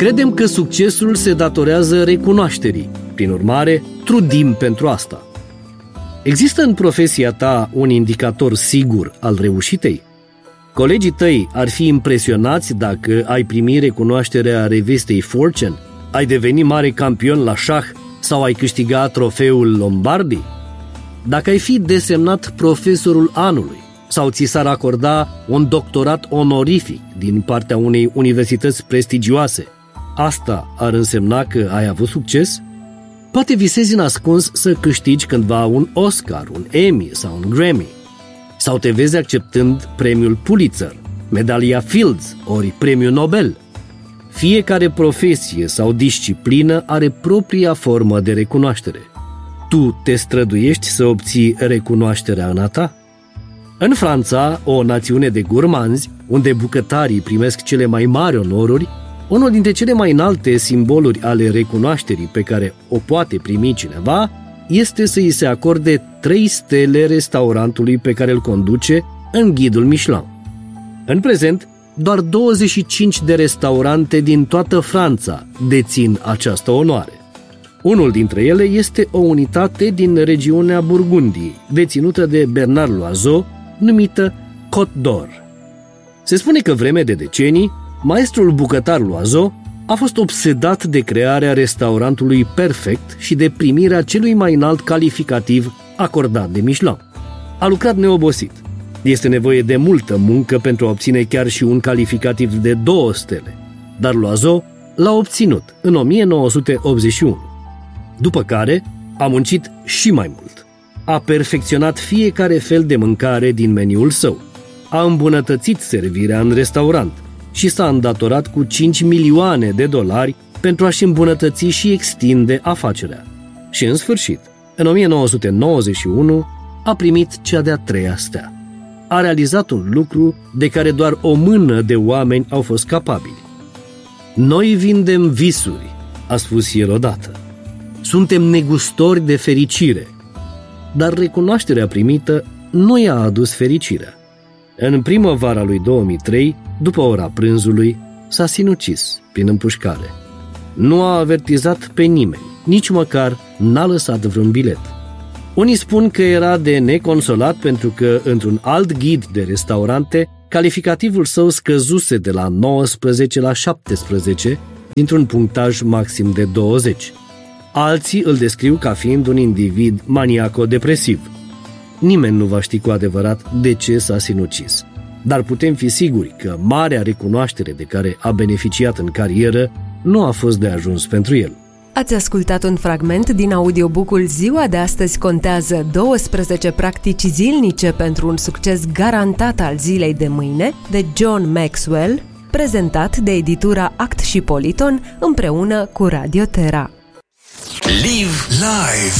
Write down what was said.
Credem că succesul se datorează recunoașterii. Prin urmare, trudim pentru asta. Există în profesia ta un indicator sigur al reușitei? Colegii tăi ar fi impresionați dacă ai primi recunoașterea revistei Fortune, ai deveni mare campion la șah sau ai câștiga trofeul Lombardi? Dacă ai fi desemnat profesorul anului sau ți s-ar acorda un doctorat onorific din partea unei universități prestigioase, asta ar însemna că ai avut succes? Poate visezi în ascuns să câștigi cândva un Oscar, un Emmy sau un Grammy. Sau te vezi acceptând premiul Pulitzer, medalia Fields ori premiul Nobel. Fiecare profesie sau disciplină are propria formă de recunoaștere. Tu te străduiești să obții recunoașterea în a ta? În Franța, o națiune de gurmanzi, unde bucătarii primesc cele mai mari onoruri, unul dintre cele mai înalte simboluri ale recunoașterii pe care o poate primi cineva este să îi se acorde 3 stele restaurantului pe care îl conduce în ghidul Michelin. În prezent, doar 25 de restaurante din toată Franța dețin această onoare. Unul dintre ele este o unitate din regiunea Burgundiei, deținută de Bernard Loiseau, numită Côte d'Or. Se spune că vreme de decenii, maestrul bucătar Loiseau a fost obsedat de crearea restaurantului perfect și de primirea celui mai înalt calificativ acordat de Michelin. A lucrat neobosit. Este nevoie de multă muncă pentru a obține chiar și un calificativ de 2 stele, dar Loiseau l-a obținut în 1981. După care a muncit și mai mult. A perfecționat fiecare fel de mâncare din meniul său. A îmbunătățit servirea în restaurant și s-a îndatorat cu 5 milioane de dolari pentru a-și îmbunătăți și extinde afacerea. Și în sfârșit, în 1991, a primit cea de-a 3-a stea. A realizat un lucru de care doar o mână de oameni au fost capabili. Noi vindem visuri, a spus el odată. Suntem negustori de fericire. Dar recunoașterea primită nu i-a adus fericirea. În primăvara lui 2003, după ora prânzului, s-a sinucis prin împușcare. Nu a avertizat pe nimeni, nici măcar n-a lăsat vreun bilet. Unii spun că era de neconsolat pentru că, într-un alt ghid de restaurante, calificativul său scăzuse de la 19 la 17, dintr-un punctaj maxim de 20. Alții îl descriu ca fiind un individ maniaco-depresiv. Nimeni nu va ști cu adevărat de ce s-a sinucis, dar putem fi siguri că marea recunoaștere de care a beneficiat în carieră nu a fost de ajuns pentru el. Ați ascultat un fragment din audiobook-ul Ziua de astăzi contează 12 practici zilnice pentru un succes garantat al zilei de mâine, de John Maxwell, prezentat de editura Act și Politon împreună cu Radio Terra. Live live